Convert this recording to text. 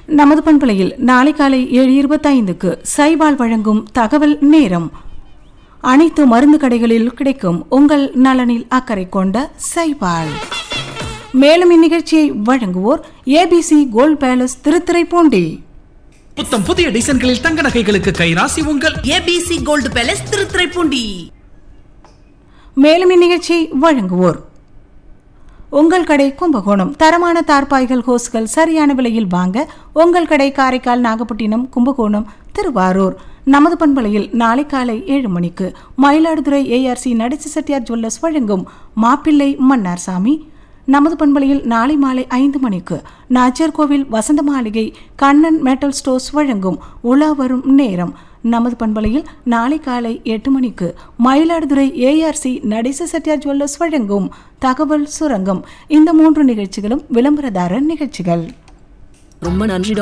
நமது பண்பலையில் நாளை காலை 7:25க்கு சைபால் வழங்கும் தகவல் நேரம். அனைத்து மருந்து கடைகளில் கிடைக்கும் உங்கள் நலனில் அக்கறை கொண்ட சைபால். மேலும் இந்நிகழ்ச்சியை வழங்குவோர் ஏபிசி கோல்ட் பேலஸ் திருத்துறைப்பூண்டி. புத்தம் புதிய டிசைன்களில் தங்க நகைகளுக்கு கைராசி உங்கள் ஏபிசி கோல்ட் பேலஸ் திருத்துறைப்பூண்டி. மேலும் இந்நிகழ்ச்சியை வழங்குவோர் உங்கள் கடை கும்பகோணம். தரமான தார்பாய்கள் ஹோஸ்கள் சரியான விலையில் வாங்க உங்கள் கடை காரைக்கால், நாகப்பட்டினம், கும்பகோணம், திருவாரூர். நமது பண்பலையில் நாளை காலை 7 மணிக்கு மயிலாடுதுறை ஏஆர்சி நடிச்சு செட்டியார் ஜுவல்லர்ஸ் வழங்கும் மாப்பிள்ளை மன்னார்சாமி. நமது பண்பலையில் நாளை மாலை 5 மணிக்கு நாச்சர்கோவில் வசந்த மாளிகை கண்ணன் மெட்டல் ஸ்டோர்ஸ் வழங்கும் உலா வரும் நேரம். நமது பண்பலையில் நாளை காலை 8 மணிக்கு மயிலாடுதுறை ஏஆர்சி நடிச செட்டியார் ஜுவல்லர்ஸ் வழங்கும் தகவல் சுரங்கம். இந்த 3 நிகழ்ச்சிகளும் விளம்பரதாரர் நிகழ்ச்சிகள். ரொம்ப நன்றி.